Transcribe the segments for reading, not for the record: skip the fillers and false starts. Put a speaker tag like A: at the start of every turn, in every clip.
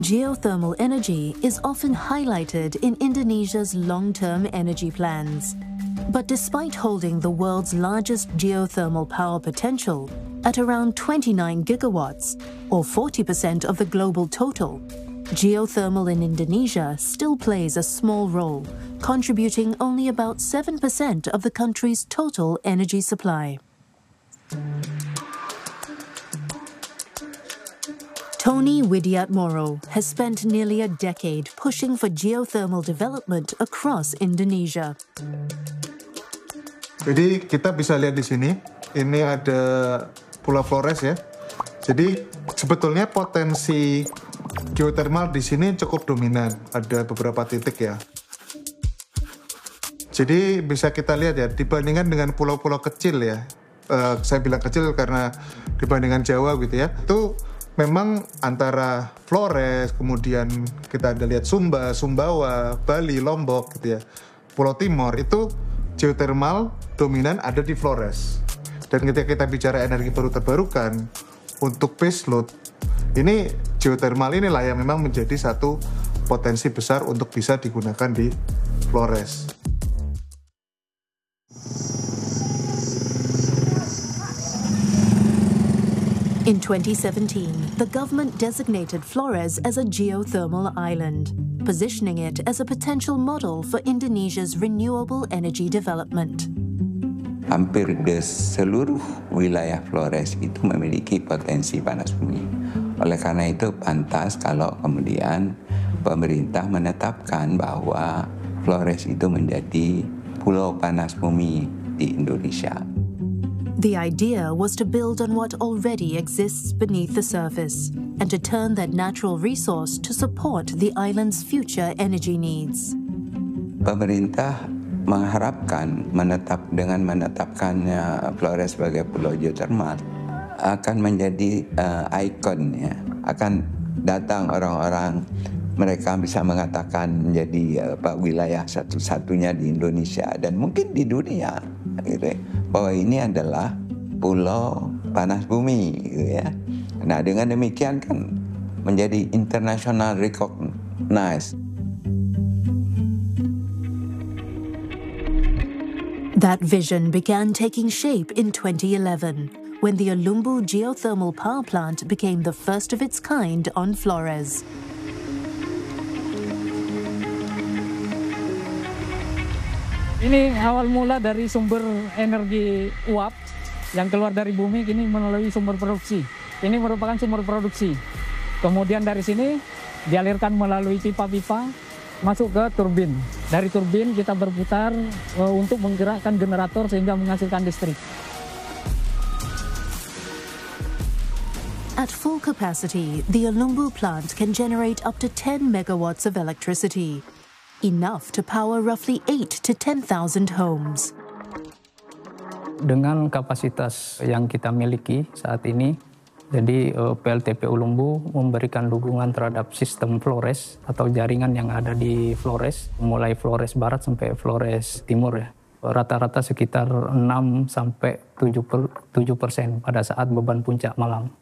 A: Geothermal energy is often highlighted in Indonesia's long-term energy plans. But despite holding the world's largest geothermal power potential at around 29 gigawatts, or 40% of the global total, geothermal in Indonesia still plays a small role, contributing only about 7% of the country's total energy supply. Tony Widiatmoro has spent nearly a decade pushing for geothermal development across Indonesia.
B: Jadi kita bisa lihat di sini, ini ada Pulau Flores ya. Jadi sebetulnya potensi geothermal di sini cukup dominan, ada beberapa titik ya. Jadi bisa kita lihat ya, dibandingkan dengan pulau-pulau kecil ya, saya bilang kecil karena dibandingkan Jawa gitu ya, itu memang antara Flores, kemudian kita ada lihat Sumba, Sumbawa, Bali, Lombok gitu ya, Pulau Timor, itu geothermal dominan ada di Flores. Dan ketika kita bicara energi baru terbarukan, untuk baseload, ini geothermal inilah yang memang menjadi satu potensi besar untuk bisa digunakan di Flores.
A: In 2017, the government designated Flores as a geothermal island, positioning it as a potential model for Indonesia's renewable energy development.
C: Hampir di seluruh wilayah Flores itu memiliki potensi panas bumi. Oleh karena itu pantas kalau kemudian pemerintah menetapkan bahwa Flores itu menjadi pulau panas bumi di Indonesia.
A: The idea was to build on what already exists beneath the surface and to turn that natural resource to support the island's future energy needs.
C: Pemerintah mengharapkan dengan menetapkannya Flores sebagai pulau geothermal akan menjadi ikon ya. Akan datang orang-orang, mereka bisa mengatakan menjadi wilayah satu-satunya di Indonesia dan mungkin di dunia gitu ya, bahwa ini adalah pulau panas bumi gitu ya. Nah, dengan demikian kan menjadi international recognized.
A: That vision began taking shape in 2011 when the Olumbu geothermal power plant became the first of its kind on Flores.
D: Ini awal mula dari sumber energi uap yang keluar dari bumi, ini melalui sumber produksi. Ini merupakan sumber produksi. Kemudian dari sini dialirkan melalui pipa-pipa masuk ke turbin. Dari turbin kita berputar untuk menggerakkan generator sehingga menghasilkan listrik.
A: At full capacity, the Olumbu plant can generate up to 10 megawatts of electricity, enough to power roughly 8 to 10,000 homes.
D: Dengan kapasitas yang kita miliki saat ini, jadi PLTP Olumbu memberikan dukungan terhadap sistem Flores atau jaringan yang ada di Flores, mulai Flores Barat sampai Flores Timur ya. Rata-rata sekitar 6-7% pada saat beban puncak malam.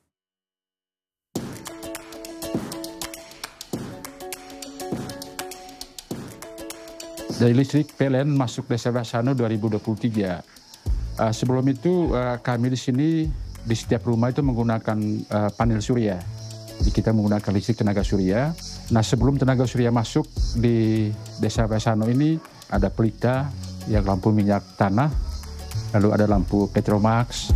E: Dari listrik PLN masuk Desa Basano 2023. Sebelum itu kami di sini di setiap rumah itu menggunakan panel surya. Jadi kita menggunakan listrik tenaga surya. Nah, sebelum tenaga surya masuk di Desa Basano ini ada pelita yang lampu minyak tanah, lalu ada lampu Petromax.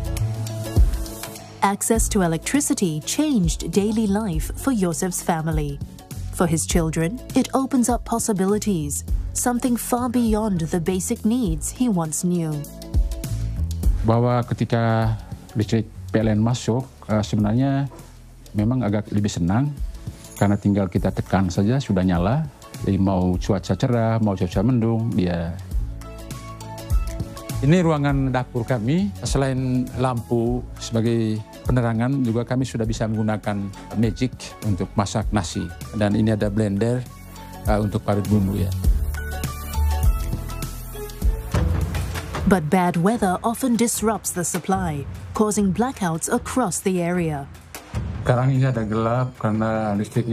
A: Access to electricity changed daily life for Yosef's family. For his children, it opens up possibilities, something far beyond the basic needs he once knew.
E: Bahwa ketika listrik PLN masuk, sebenarnya memang agak lebih senang, karena tinggal kita tekan saja sudah nyala. Jadi mau cuaca cerah, mau cuaca mendung, dia. Ini ruangan dapur kami, selain lampu sebagai penerangan, juga kami sudah bisa menggunakan magic untuk masak nasi. Dan ini ada blender untuk parut bumbu ya.
A: But bad weather often disrupts the supply, causing blackouts across the area.
E: Sekarang ini ada gelap karena listriknya